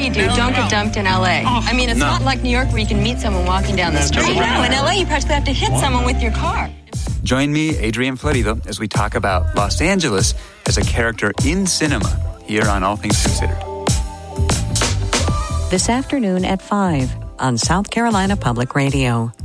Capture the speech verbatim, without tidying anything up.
you do. No, don't no. get dumped in L A. Oh, I mean, it's no. not like New York where you can meet someone walking down the street. I know. In L A, you practically have to hit what? someone with your car. Join me, Adrian Florido, as we talk about Los Angeles as a character in cinema here on All Things Considered. This afternoon at five on South Carolina Public Radio.